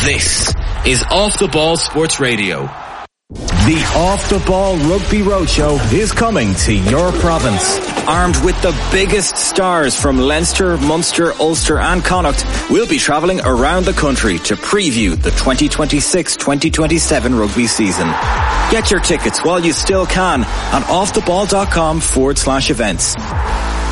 This is Off the Ball Sports Radio. The Off the Ball Rugby Roadshow is coming to your province. Armed with the biggest stars from Leinster, Munster, Ulster and Connacht, we'll be travelling around the country to preview the 2026-2027 rugby season. Get your tickets while you still can at offtheball.com/events.